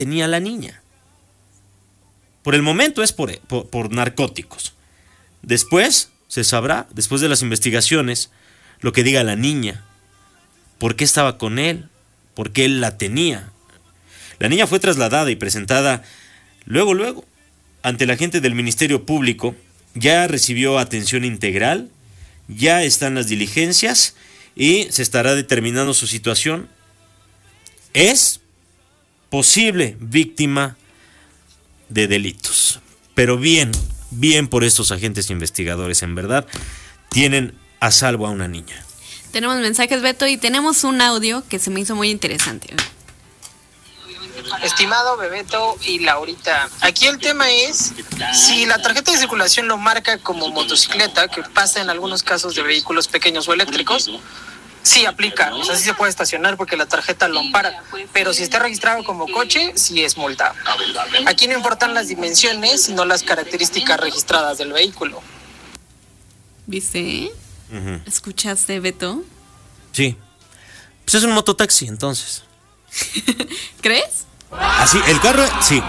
tenía la niña. Por el momento es por narcóticos. Después se sabrá, después de las investigaciones, lo que diga la niña. ¿Por qué estaba con él? ¿Por qué él la tenía? La niña fue trasladada y presentada luego, ante la gente del Ministerio Público. Ya recibió atención integral, ya están las diligencias y se estará determinando su situación. Es posible víctima de delitos. Pero bien por estos agentes investigadores, en verdad, tienen a salvo a una niña. Tenemos mensajes, Beto, y tenemos un audio que se me hizo muy interesante. Estimado Bebeto y Laurita, aquí el tema es si la tarjeta de circulación lo marca como motocicleta, que pasa en algunos casos de vehículos pequeños o eléctricos, sí aplica, o sea, sí se puede estacionar porque la tarjeta lo ampara, pero si está registrado como coche, sí es multa. Aquí no importan las dimensiones, sino las características registradas del vehículo. ¿Viste? Uh-huh. ¿Escuchaste, Beto? Sí. Pues es un mototaxi, entonces. ¿Crees? Así, el carro, sí.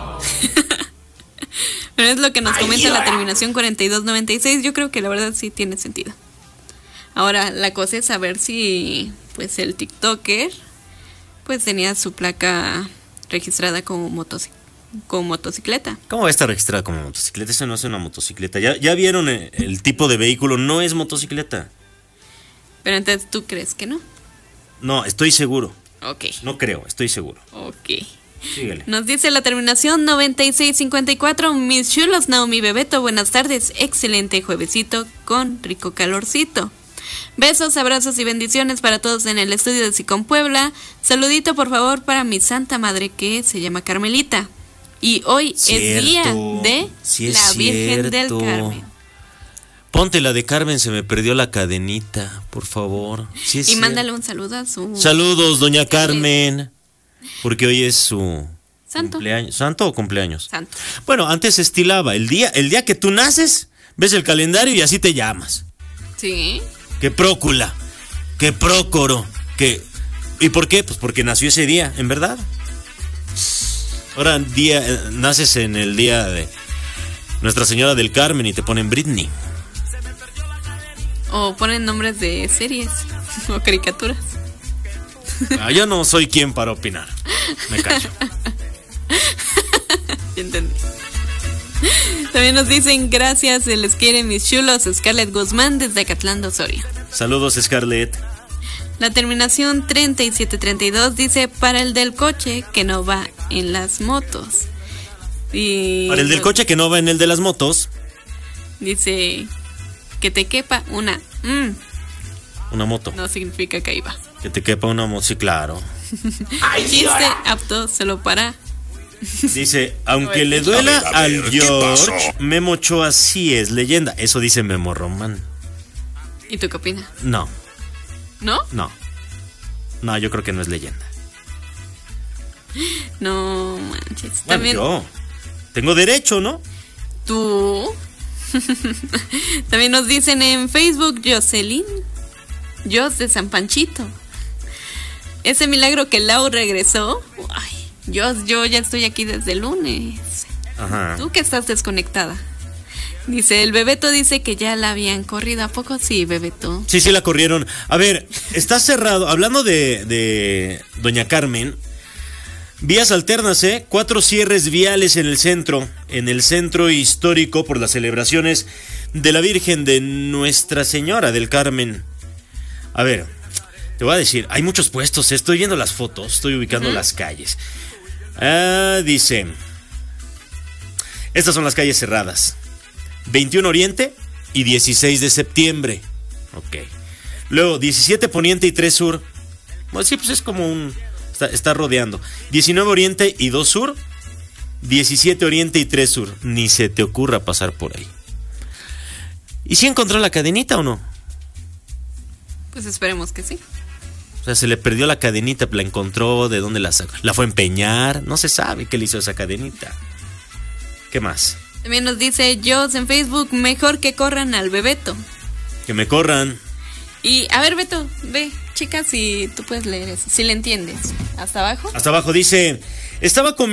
Pero es lo que nos comenta la terminación 4296. Yo creo que la verdad sí tiene sentido. Ahora, la cosa es saber si pues el TikToker pues tenía su placa registrada como motocicleta. ¿Cómo va a estar registrada como motocicleta? Eso no es una motocicleta. Ya vieron el tipo de vehículo, no es motocicleta. Pero entonces, ¿tú crees que no? No, estoy seguro. Ok. No creo, estoy seguro. Ok. Síguele. Nos dice la terminación 9654. Mis chulos, Naomi, Bebeto, buenas tardes. Excelente juevesito con rico calorcito. Besos, abrazos y bendiciones para todos en el estudio de Sicom Puebla. Saludito por favor para mi santa madre que se llama Carmelita. Y hoy es día de la Virgen del Carmen. Ponte la de Carmen, se me perdió la cadenita, por favor. Sí, y mándale un saludo a su... Saludos, doña Carmen. Porque hoy es su... Santo. Cumpleaños. ¿Santo o cumpleaños? Santo. Bueno, antes se estilaba. El día que tú naces, ves el calendario y así te llamas. Sí. Que Prócula, que Prócoro, que... ¿Y por qué? Pues porque nació ese día, en verdad. Ahora naces en el día de Nuestra Señora del Carmen y te ponen Britney. O ponen nombres de series o caricaturas. Yo no soy quien para opinar. Me callo. Entendí. También nos dicen gracias, se les quiere mis chulos. Scarlett Guzmán desde Acatlán de Osorio. Saludos, Scarlett. La terminación 3732 dice para el del coche que no va en las motos. Y para el del coche que no va en el de las motos. Dice que te quepa una moto. No significa que ahí va. Que te quepa una moto, sí, claro. Chiste apto solo para... Dice, aunque le duela al George, Memo Ochoa sí es leyenda. Eso dice Memo Román. ¿Y tú qué opinas? No. ¿No? No, yo creo que no es leyenda. No manches. Bueno, también yo tengo derecho, ¿no? Tú. También nos dicen en Facebook Jocelyn Jos de San Panchito. Ese milagro que Lau regresó. Ay, yo ya estoy aquí desde el lunes. Ajá. Tú que estás desconectada. Dice, el Bebeto dice que ya la habían corrido. ¿A poco sí, Bebeto? Sí, la corrieron. A ver, está cerrado. Hablando de doña Carmen, vías alternas, 4 cierres viales en el centro histórico por las celebraciones de la Virgen de Nuestra Señora del Carmen. A ver, te voy a decir, hay muchos puestos, estoy viendo las fotos, estoy ubicando las calles. Dice, estas son las calles cerradas. 21 Oriente y 16 de septiembre. Ok. Luego 17 Poniente y 3 Sur. Bueno, sí, pues es como está rodeando. 19 Oriente y 2 Sur. 17 Oriente y 3 Sur. Ni se te ocurra pasar por ahí. ¿Y si encontró la cadenita o no? Pues esperemos que sí. O sea, se le perdió la cadenita, la encontró, ¿de dónde la sacó? ¿La fue a empeñar? No se sabe qué le hizo a esa cadenita. ¿Qué más? También nos dice Jos en Facebook, mejor que corran al Bebeto. Que me corran. Y, a ver, Beto, ve, chica, si tú puedes leer eso, si le entiendes. ¿Hasta abajo? Hasta abajo dice, estaba con